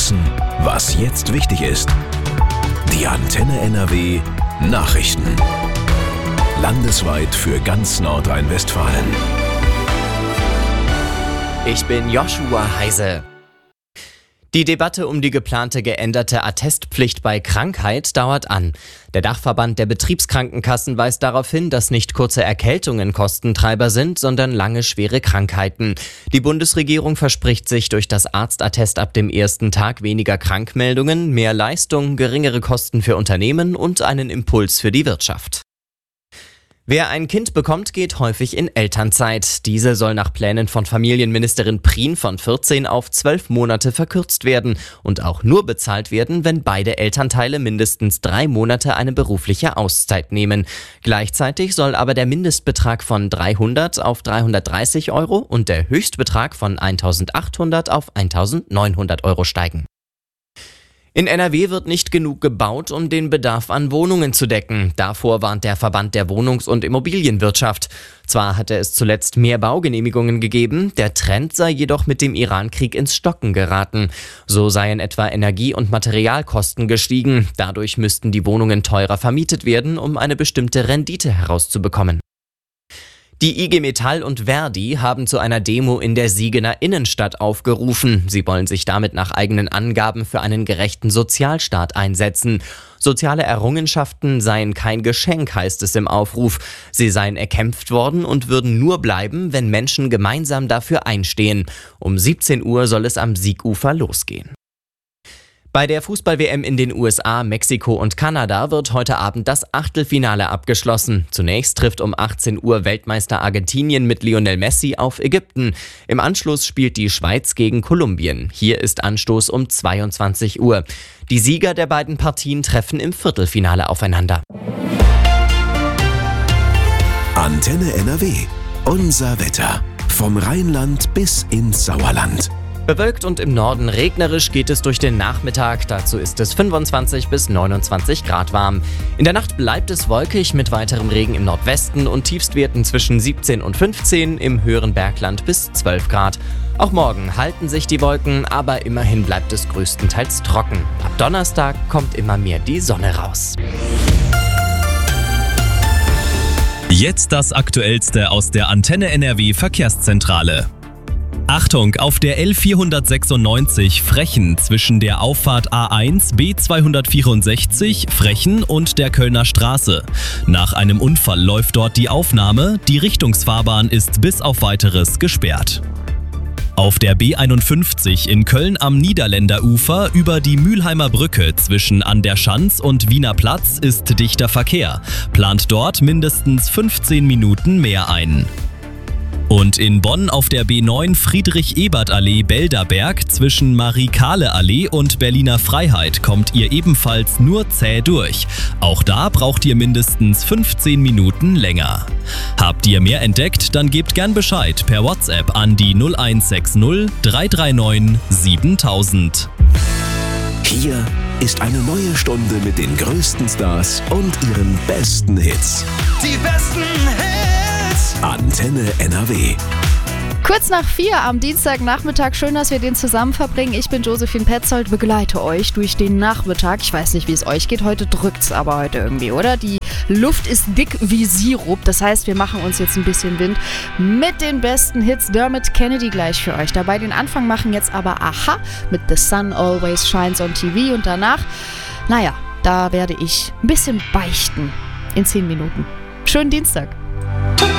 wissen, was jetzt wichtig ist. Die Antenne NRW Nachrichten. Landesweit für ganz Nordrhein-Westfalen. Ich bin Joshua Heise. Die Debatte um die geplante geänderte Attestpflicht bei Krankheit dauert an. Der Dachverband der Betriebskrankenkassen weist darauf hin, dass nicht kurze Erkältungen Kostentreiber sind, sondern lange schwere Krankheiten. Die Bundesregierung verspricht sich durch das Arztattest ab dem ersten Tag weniger Krankmeldungen, mehr Leistung, geringere Kosten für Unternehmen und einen Impuls für die Wirtschaft. Wer ein Kind bekommt, geht häufig in Elternzeit. Diese soll nach Plänen von Familienministerin Prien von 14 auf 12 Monate verkürzt werden und auch nur bezahlt werden, wenn beide Elternteile mindestens 3 Monate eine berufliche Auszeit nehmen. Gleichzeitig soll aber der Mindestbetrag von 300 auf 330 Euro und der Höchstbetrag von 1.800 auf 1.900 Euro steigen. In NRW wird nicht genug gebaut, um den Bedarf an Wohnungen zu decken. Davor warnt der Verband der Wohnungs- und Immobilienwirtschaft. Zwar hatte es zuletzt mehr Baugenehmigungen gegeben, der Trend sei jedoch mit dem Irankrieg ins Stocken geraten. So seien etwa Energie- und Materialkosten gestiegen. Dadurch müssten die Wohnungen teurer vermietet werden, um eine bestimmte Rendite herauszubekommen. Die IG Metall und Verdi haben zu einer Demo in der Siegener Innenstadt aufgerufen. Sie wollen sich damit nach eigenen Angaben für einen gerechten Sozialstaat einsetzen. Soziale Errungenschaften seien kein Geschenk, heißt es im Aufruf. Sie seien erkämpft worden und würden nur bleiben, wenn Menschen gemeinsam dafür einstehen. Um 17 Uhr soll es am Siegufer losgehen. Bei der Fußball-WM in den USA, Mexiko und Kanada wird heute Abend das Achtelfinale abgeschlossen. Zunächst trifft um 18 Uhr Weltmeister Argentinien mit Lionel Messi auf Ägypten. Im Anschluss spielt die Schweiz gegen Kolumbien. Hier ist Anstoß um 22 Uhr. Die Sieger der beiden Partien treffen im Viertelfinale aufeinander. Antenne NRW. Unser Wetter. Vom Rheinland bis ins Sauerland. Bewölkt und im Norden regnerisch geht es durch den Nachmittag. Dazu ist es 25 bis 29 Grad warm. In der Nacht bleibt es wolkig mit weiterem Regen im Nordwesten und Tiefstwerten zwischen 17 und 15, im höheren Bergland bis 12 Grad. Auch morgen halten sich die Wolken, aber immerhin bleibt es größtenteils trocken. Ab Donnerstag kommt immer mehr die Sonne raus. Jetzt das Aktuellste aus der Antenne NRW Verkehrszentrale. Achtung, auf der L496 Frechen zwischen der Auffahrt A1 B264 Frechen und der Kölner Straße. Nach einem Unfall läuft dort die Aufnahme, die Richtungsfahrbahn ist bis auf Weiteres gesperrt. Auf der B51 in Köln am Niederländerufer über die Mülheimer Brücke zwischen An der Schanz und Wiener Platz ist dichter Verkehr. Plant dort mindestens 15 Minuten mehr ein. Und in Bonn auf der B9 Friedrich-Ebert-Allee Belderberg zwischen Marie-Kahle-Allee und Berliner Freiheit kommt ihr ebenfalls nur zäh durch. Auch da braucht ihr mindestens 15 Minuten länger. Habt ihr mehr entdeckt, dann gebt gern Bescheid per WhatsApp an die 0160 339 7000. Hier ist eine neue Stunde mit den größten Stars und ihren besten Hits. Die besten Hits! Antenne NRW. Kurz nach 4 am Dienstagnachmittag. Schön, dass wir den zusammen verbringen. Ich bin Josephine Petzold, begleite euch durch den Nachmittag. Ich weiß nicht, wie es euch geht. Heute drückt's aber heute irgendwie, oder? Die Luft ist dick wie Sirup. Das heißt, wir machen uns jetzt ein bisschen Wind mit den besten Hits. Dermot Kennedy gleich für euch dabei. Den Anfang machen jetzt aber Aha mit The Sun Always Shines on TV. Und danach, da werde ich ein bisschen beichten in 10 Minuten. Schönen Dienstag.